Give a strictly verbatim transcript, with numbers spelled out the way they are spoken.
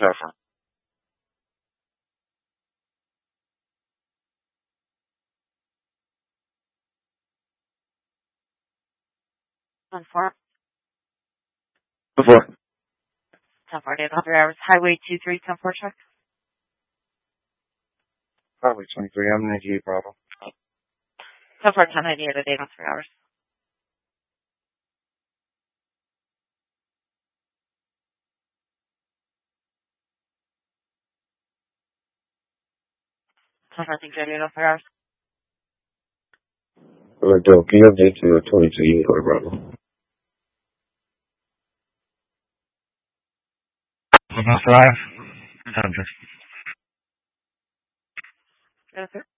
Zephyr. One four. Before. ten four, eight hundred hours. Highway two three, ten four check. Probably twenty-three. I'm an eighty-eight Bravo. ten four, ten ninety-eight at eight on three hours. ten four, think eight on three hours. Alright, Dope. Can you update to twenty-two Unicorn Bravo? One five. Hundred. Yes, sir.